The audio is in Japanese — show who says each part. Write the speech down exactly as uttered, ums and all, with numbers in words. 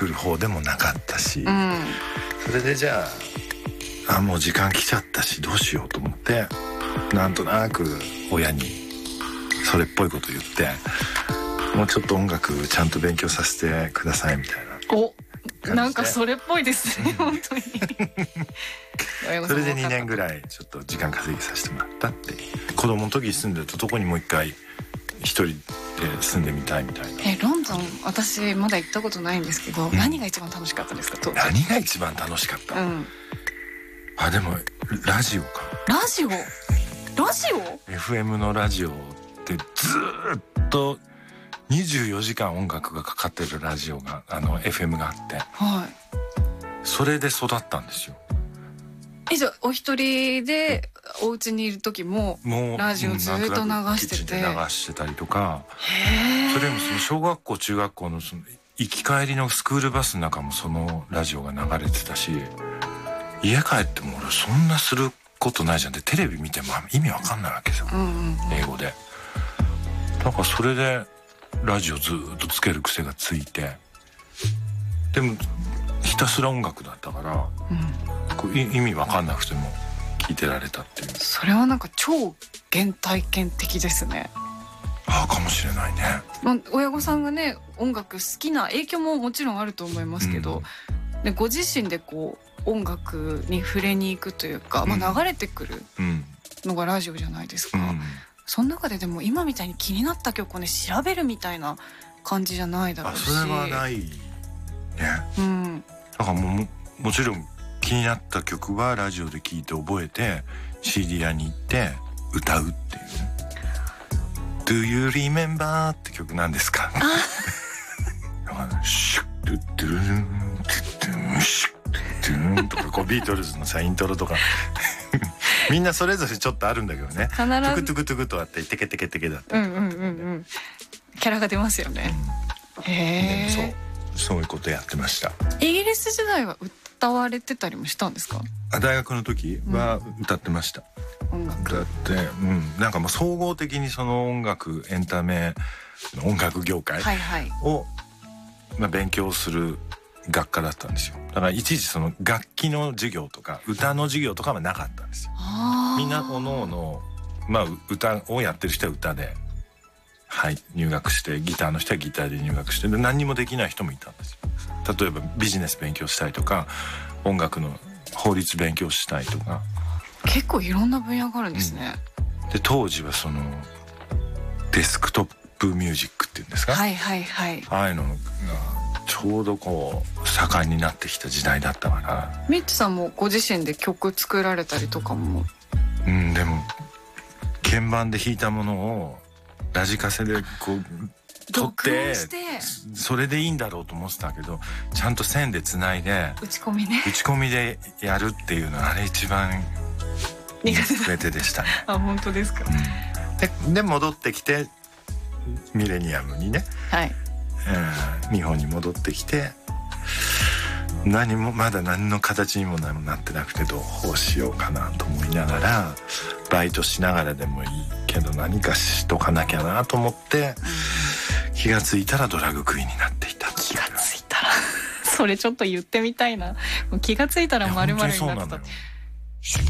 Speaker 1: る方でもなかったし、
Speaker 2: うん、
Speaker 1: それでじゃあ、あもう時間来ちゃったしどうしようと思って、なんとなく親にそれっぽいこと言って、もうちょっと音楽ちゃんと勉強させてくださいみたいな。
Speaker 2: お、なんかそれっぽいですね、うん、本当に
Speaker 1: それでにねんぐらいちょっと時間稼ぎさせてもらったって。子供の時住んでるとこにもう一回一人で住んでみたいみたいな。
Speaker 2: えロンドン私まだ行ったことないんですけど、うん、何が一番楽しかったですか？
Speaker 1: 何が一番楽しかった、うん、あでもラジオか。
Speaker 2: ラジオラジオ
Speaker 1: エフエム のラジオってずっとにじゅうよじかん音楽がかかってるラジオがあの エフエム があって、はい、それで育ったんですよ。
Speaker 2: えじゃあお一人でお家にいる時もラジオずっと流してて、
Speaker 1: 流してたりとか、それもその小学校中学校のその行き帰りのスクールバスの中もそのラジオが流れてたし、家帰っても俺そんなすることないじゃんって、テレビ見ても意味わかんないわけですよ、うんうん、英語で。だからそれでラジオずっとつける癖がついて、でもひたすら音楽だったから、うん、意味わかんなくても聞いてられたっていう。
Speaker 2: それはなんか超原体験的ですね。
Speaker 1: ああかもしれないね、
Speaker 2: まあ、親御さんがね音楽好きな影響ももちろんあると思いますけど、うん、でご自身でこう音楽に触れに行くというか、まあ、流れてくるのがラジオじゃないですか、うん、その中ででも今みたいに気になった曲をね調べるみたいな感じじゃないだろうし。
Speaker 1: あそれはないね、うん、だからもうもちろん気になった曲はラジオで聴いて覚えて シーディー 屋に行って歌うっていうね。Do you remember って曲なんですか？シュッドゥドゥルンドゥンシュッドゥドゥンとかこうビートルズのさイントロとかみんなそれぞれちょっとあるんだけどね。必ずトゥクトゥクトゥクとあってテケテケテケだって、うんうんうんうん、
Speaker 2: キャラが出ますよね、うん、へえ。
Speaker 1: そうそういうことやってました。
Speaker 2: イギリス時代は歌われてたりもしたんですか？
Speaker 1: 大学の時は歌ってました、うん、音楽歌って、うん、なんかもう総合的にその音楽エンタメ音楽業界を、はいはいまあ、勉強する学科だったんですよ。だから一時その楽器の授業とか歌の授業とかはなかったんですよ。みんなおのおの、まあ、歌をやってる人は歌で、はい、入学して、ギターの人はギターで入学して、で何にもできない人もいたんですよ。例えばビジネス勉強したいとか音楽の法律勉強したいとか
Speaker 2: 結構いろんな分野があるんですね、
Speaker 1: うん、で当時はそのデスクトップミュージックっていうんですか、
Speaker 2: はいはいはい、
Speaker 1: ああいうのがちょうどこう盛んになってきた時代だったから。
Speaker 2: ミッチさんもご自身で曲作られたりとかも。
Speaker 1: うんでも鍵盤で弾いたものをラジカセでこう撮ってそれでいいんだろうと思ってたけど、ちゃんと線でつないで
Speaker 2: 打ち込みね
Speaker 1: 打ち込みでやるっていうのはあれ一番苦手でしたね。
Speaker 2: あ本当ですか、
Speaker 1: うん、で, で戻ってきてミレニアムにね、はいえー、日本に戻ってきて何もまだ何の形にもなってなくてどうしようかなと思いながらバイトしながらでもいいけど何かしとかなきゃなと思って、うん、気がついたらドラッグクイーンになっていた。
Speaker 2: 気がついたらそれちょっと言ってみたいな。気がついたら丸々になってた。